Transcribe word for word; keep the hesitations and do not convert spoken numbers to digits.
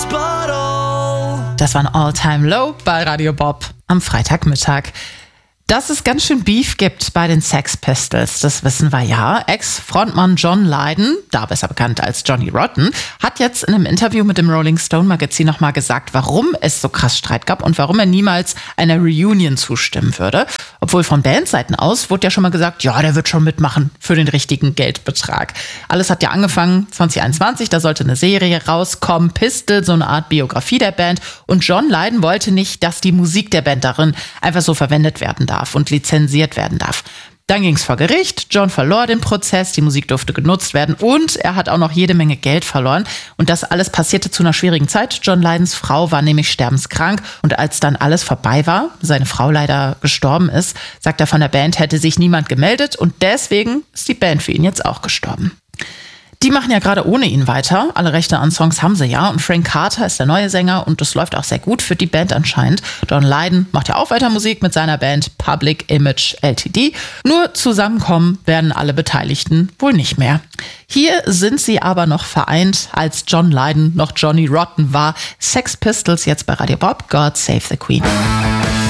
Das war ein All-Time-Low bei Radio Bob am Freitagmittag. Dass es ganz schön Beef gibt bei den Sex Pistols, das wissen wir ja. Ex-Frontmann John Lydon, da besser bekannt als Johnny Rotten, hat jetzt in einem Interview mit dem Rolling Stone Magazin nochmal gesagt, warum es so krass Streit gab und warum er niemals einer Reunion zustimmen würde. Obwohl von Bandseiten aus wurde ja schon mal gesagt, ja, der wird schon mitmachen für den richtigen Geldbetrag. Alles hat ja angefangen zwanzig einundzwanzig, da sollte eine Serie rauskommen, Pistol, so eine Art Biografie der Band. Und John Lydon wollte nicht, dass die Musik der Band darin einfach so verwendet werden darf und lizenziert werden darf. Dann ging es vor Gericht, John verlor den Prozess, die Musik durfte genutzt werden und er hat auch noch jede Menge Geld verloren. Und das alles passierte zu einer schwierigen Zeit. John Lydons Frau war nämlich sterbenskrank und als dann alles vorbei war, seine Frau leider gestorben ist, sagt er, von der Band hätte sich niemand gemeldet und deswegen ist die Band für ihn jetzt auch gestorben. Die machen ja gerade ohne ihn weiter. Alle Rechte an Songs haben sie ja. Und Frank Carter ist der neue Sänger und das läuft auch sehr gut für die Band anscheinend. John Lydon macht ja auch weiter Musik mit seiner Band Public Image L T D. Nur zusammenkommen werden alle Beteiligten wohl nicht mehr. Hier sind sie aber noch vereint, als John Lydon noch Johnny Rotten war. Sex Pistols jetzt bei Radio Bob. God Save the Queen.